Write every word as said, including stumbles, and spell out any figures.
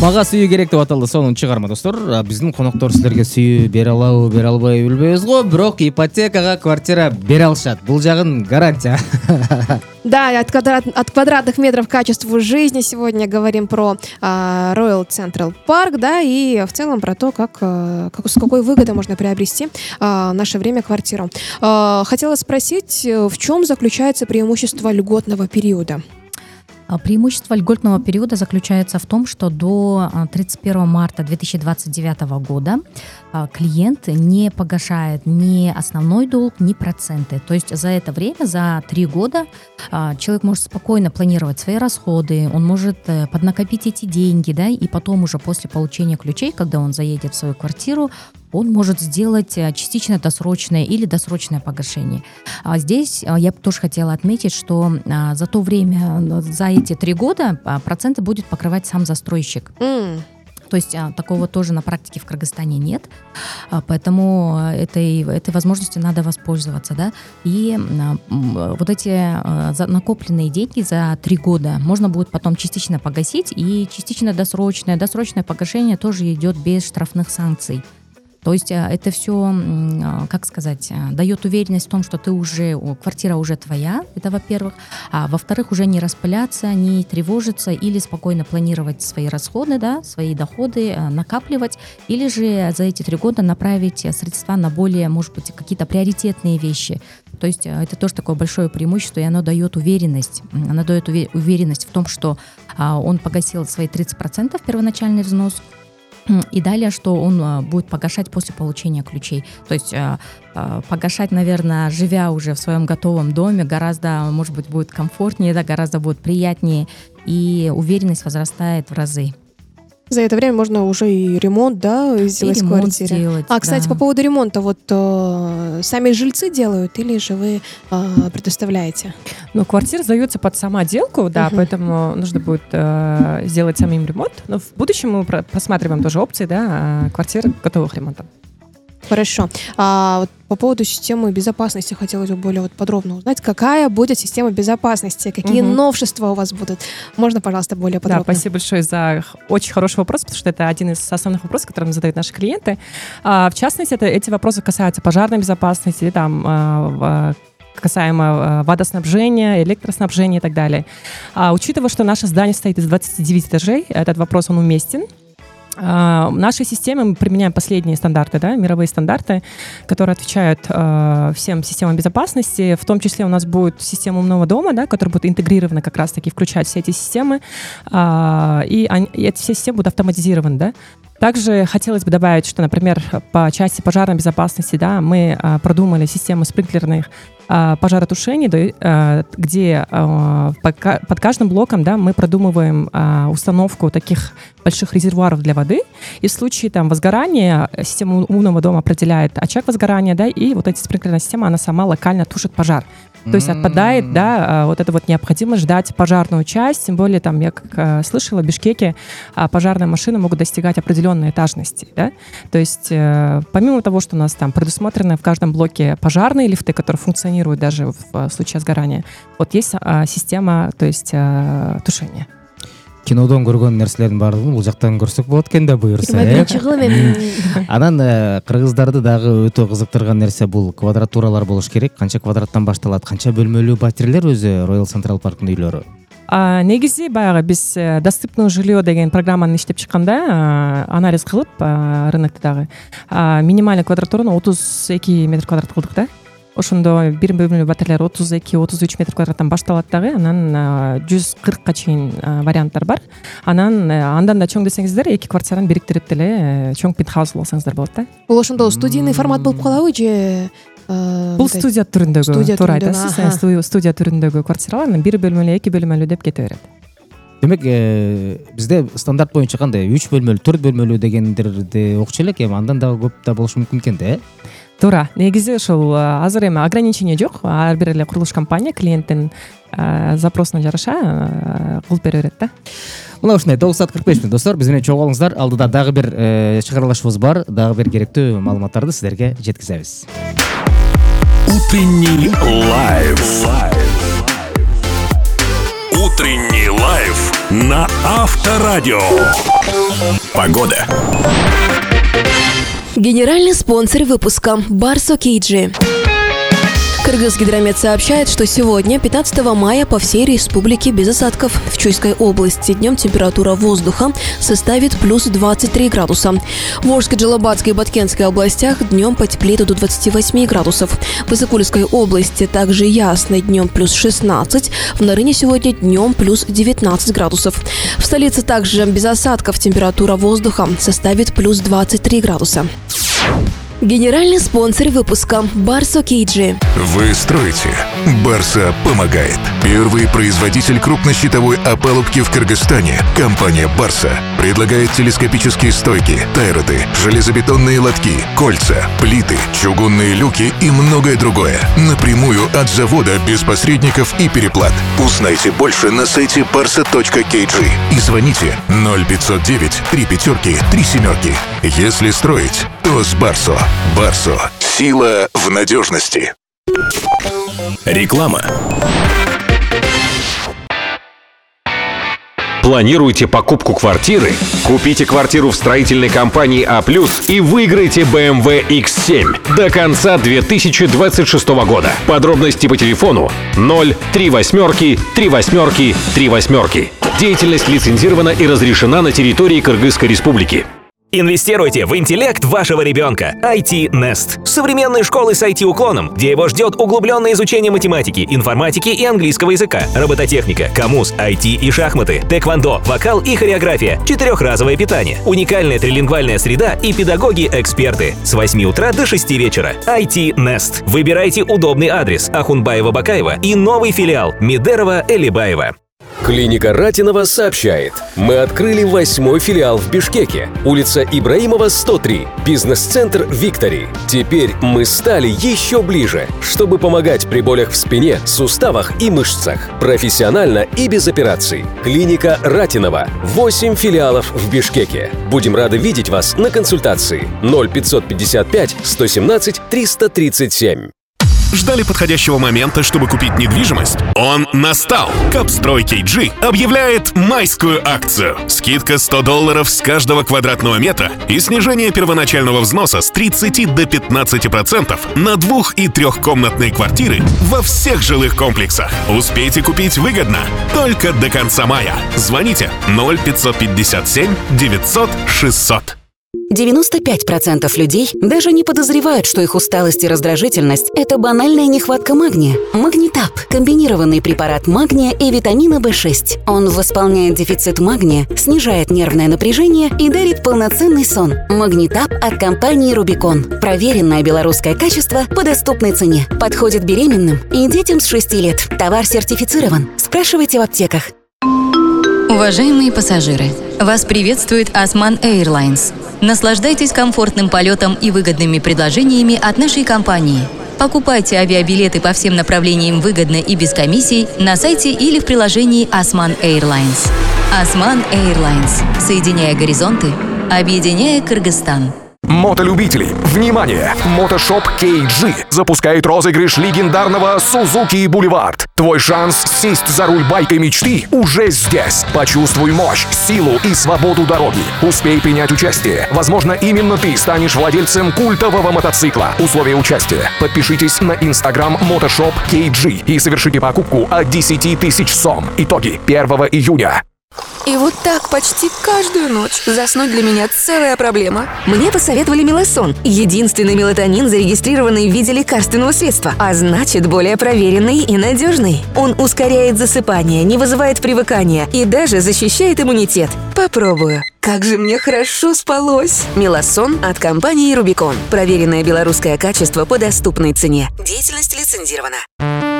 Мага сүйүү керек деп аталды сонун чыгарма достор. Биздин коноктор силерге сүйүү бере алабы, бере албайбы билбейбиз го, бирок ипотекага квартира бере алышат. Бул жагын гарантия. Да, от, квадрат, от квадратных метров к качеству жизни сегодня говорим про а, Royal Central Park, да, и в целом про то, как, как с какой выгодой можно приобрести а, в наше время квартиру. А, хотела спросить, в чем заключается преимущество льготного периода? Преимущество льготного периода заключается в том, что до тридцать первого марта две тысячи двадцать девятого года клиент не погашает ни основной долг, ни проценты. То есть за это время, за три года, человек может спокойно планировать свои расходы, он может поднакопить эти деньги, да, и потом уже после получения ключей, когда он заедет в свою квартиру, он может сделать частично досрочное или досрочное погашение. А здесь я бы тоже хотела отметить, что за то время, за эти три года проценты будет покрывать сам застройщик. Mm. То есть такого тоже на практике в Кыргызстане нет, поэтому этой, этой возможностью надо воспользоваться, да. И вот эти накопленные деньги за три года можно будет потом частично погасить, и частично досрочное. Досрочное погашение тоже идет без штрафных санкций. То есть это все, как сказать, дает уверенность в том, что ты уже, квартира уже твоя, это во-первых, а во-вторых, уже не распыляться, не тревожиться или спокойно планировать свои расходы, да, свои доходы, накапливать, или же за эти три года направить средства на более, может быть, какие-то приоритетные вещи. То есть это тоже такое большое преимущество, и оно дает уверенность. Оно дает уверенность в том, что он погасил свои тридцать процентов первоначальный взнос, и далее, что он будет погашать после получения ключей. То есть погашать, наверное, живя уже в своем готовом доме, гораздо, может быть, будет комфортнее, да, гораздо будет приятнее, и уверенность возрастает в разы. За это время можно уже и ремонт, да, сделать и в квартире. Сделать, а, кстати, да. по поводу ремонта, вот э, сами жильцы делают или же вы э, предоставляете? Ну, квартира сдается под самоотделку, да, uh-huh. поэтому нужно будет э, сделать самим ремонт. Но в будущем мы про- просматриваем тоже опции, да, квартир готовых ремонтов. Хорошо. А вот по поводу системы безопасности хотелось бы более вот подробно узнать, какая будет система безопасности, какие угу. новшества у вас будут. Можно, пожалуйста, более подробно? Да, спасибо большое за очень хороший вопрос, потому что это один из основных вопросов, которые нам задают наши клиенты. А, в частности, это, эти вопросы касаются пожарной безопасности, там, а, касаемо водоснабжения, электроснабжения и так далее. А, учитывая, что наше здание состоит из двадцати девяти этажей, этот вопрос, он уместен. Uh, в нашей системе мы применяем последние стандарты, да, мировые стандарты, которые отвечают uh, всем системам безопасности. В том числе у нас будет система умного дома, да, которая будет интегрирована как раз-таки, включать все эти системы. Uh, и, они, и эти все системы будут автоматизированы. Да. Также хотелось бы добавить, что, например, по части пожарной безопасности, да, мы uh, продумали систему спринклерных uh, пожаротушений, да, uh, где uh, под, под каждым блоком, да, мы продумываем uh, установку таких больших резервуаров для воды. И в случае там возгорания система умного дома определяет очаг возгорания, да, и вот эта спринклерная система, она сама локально тушит пожар. То есть отпадает, да, вот это вот необходимость ждать пожарную часть, тем более там я как слышала, в Бишкеке пожарные машины могут достигать определенной этажности, да. То есть помимо того, что у нас там предусмотрены в каждом блоке пожарные лифты, которые функционируют даже в случае возгорания, вот есть система, то есть тушения. Кинодон көргөн нерселердин баардыгын бул жактан көрсөк болот экен да, буюрса. Анан кыргыздарды дагы өтө кызыктырган нерсе бул квадратуралар болуш керек. Канча квадраттан башталат, канча бөлмөлүү батирелер өзү Royal Central Park'ын үйлөрү? А, негизи баягы биз доступное жилье деген программаны иштеп чыкканда анализ кылып рынокто дагы минимальный квадратураны отуз эки метр квадрат кылдык да. Ошондо бир бөлмөлүү батирелер отуз эки отуз үч метр квадраттан башталат дагы, анан жүз кыркка чейин варианттар бар. Анан андан да чоң десеңиздер, эки квартираны бириктирип деле чоң пентхаус болсоңуздар болот да. Бул ошондо студийный формат болуп калабы же? Бул студия түрүндөгү, туура айтасыз, студия түрүндөгү квартиралар, анан бир бөлмөлүү, эки бөлмөлүү деп кете берет. Демек, бизде стандарт боюнча кандай үч бөлмөлүү, төрт бөлмөлүү дегендерди окчу элек, эми андан дагы көп да болушу мүмкүн экен да, э? Туура. Негизи ушул азыр эми ограничение жок. Ар бир эле курулуш компания клиенттин запросуна жараша кылып бере берет да. Мына ушундай тогуз саат кырк беш мүнөт достор, биз менен чогуу болуңуздар. Алдыда дагы бир чыгарылышыбыз бар, дагы бир керектүү маалыматтарды сиздерге жеткизебиз. Утренний лайв. Утренний лайв на Авторадио. Погода. Генеральный спонсор выпуска Барсо Кейджи. Кыргызгидромет сообщает, что сегодня, пятнадцатого мая, по всей республике без осадков. В Чуйской области днем температура воздуха составит плюс двадцать три градуса. В Волжской, Джалабатской и Баткенской областях днем потеплеет до двадцати восьми градусов. В Исыкульской области также ясно, днем плюс шестнадцать. В Нарыне сегодня днем плюс девятнадцать градусов. В столице также без осадков температура воздуха составит плюс двадцать три градуса. Генеральный спонсор выпуска Барсо Кейджи. Вы строите. Барса помогает. Первый производитель крупнощитовой опалубки в Кыргызстане. Компания Барса предлагает телескопические стойки, тайроты, железобетонные лотки, кольца, плиты, чугунные люки и многое другое. Напрямую от завода, без посредников и переплат. Узнайте больше на сайте барса точка кей джи и звоните ноль пятьсот девять три пятерки три семерки. Если строить, то с Барсо. Барсо. Сила в надежности. Реклама. Планируете покупку квартиры? Купите квартиру в строительной компании А+, и выиграйте бэ эм вэ икс семь до конца две тысячи двадцать шестого года. Подробности по телефону ноль три восьмерки три восьмерки три восьмерки. Деятельность лицензирована и разрешена на территории Кыргызской Республики. Инвестируйте в интеллект вашего ребенка. ай ти Nest. Современные школы с ай ти-уклоном, где его ждет углубленное изучение математики, информатики и английского языка, робототехника, коммуз, ай ти и шахматы, тэквондо, вокал и хореография, четырехразовое питание, уникальная трилингвальная среда и педагоги-эксперты. С восьми утра до шести вечера. ай ти Nest. Выбирайте удобный адрес Ахунбаева-Бакаева и новый филиал Мидерова-Элибаева. Клиника Ратинова сообщает, мы открыли восьмой филиал в Бишкеке, улица Ибраимова, сто три, бизнес-центр «Виктори». Теперь мы стали еще ближе, чтобы помогать при болях в спине, суставах и мышцах, профессионально и без операций. Клиника Ратинова, восемь филиалов в Бишкеке. Будем рады видеть вас на консультации ноль пятьсот пятьдесят пять сто семнадцать триста тридцать семь. Ждали подходящего момента, чтобы купить недвижимость? Он настал! Капстрой кей джи объявляет майскую акцию. Скидка сто долларов с каждого квадратного метра и снижение первоначального взноса с тридцати до пятнадцати процентов на двух- и трехкомнатные квартиры во всех жилых комплексах. Успейте купить выгодно только до конца мая. Звоните ноль пятьсот пятьдесят семь девятьсот шестьсот. девяносто пять процентов людей даже не подозревают, что их усталость и раздражительность – это банальная нехватка магния. Магнитап – комбинированный препарат магния и витамина бэ шесть. Он восполняет дефицит магния, снижает нервное напряжение и дарит полноценный сон. Магнитап от компании «Рубикон». Проверенное белорусское качество по доступной цене. Подходит беременным и детям с шести лет. Товар сертифицирован. Спрашивайте в аптеках. Уважаемые пассажиры, вас приветствует Osman Airlines. Наслаждайтесь комфортным полетом и выгодными предложениями от нашей компании. Покупайте авиабилеты по всем направлениям выгодно и без комиссий на сайте или в приложении Osman Airlines. Osman Airlines. Соединяя горизонты, объединяя Кыргызстан. Мотолюбители, внимание! Мотошоп кей джи запускает розыгрыш легендарного Suzuki Boulevard. Твой шанс сесть за руль байка мечты уже здесь. Почувствуй мощь, силу и свободу дороги. Успей принять участие. Возможно, именно ты станешь владельцем культового мотоцикла. Условия участия. Подпишитесь на Instagram Мотошоп кей джи и совершите покупку от десяти тысяч сом. Итоги первого июня. И вот так почти каждую ночь заснуть для меня целая проблема. Мне посоветовали Мелосон. Единственный мелатонин, зарегистрированный в виде лекарственного средства, а значит более проверенный и надежный. Он ускоряет засыпание, не вызывает привыкания и даже защищает иммунитет. Попробую. Как же мне хорошо спалось. Мелосон от компании «Рубикон». Проверенное белорусское качество по доступной цене. Деятельность лицензирована.